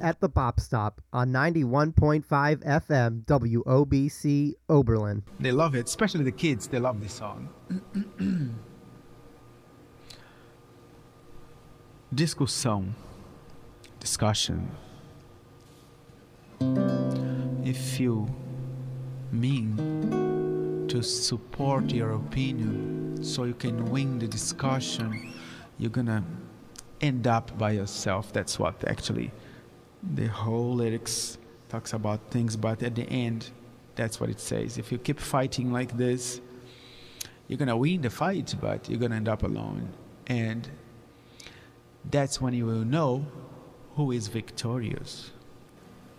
at the Bop Stop on 91.5 FM WOBC Oberlin. They love it, especially the kids. They love this song. Discussão. Discussion. If you mean to support your opinion so you can win the discussion, you're gonna end up by yourself. That's what actually the whole lyrics talks about things, but at the end, that's what it says. If you keep fighting like this, you're gonna win the fight, but you're gonna end up alone. And that's when you will know who is victorious.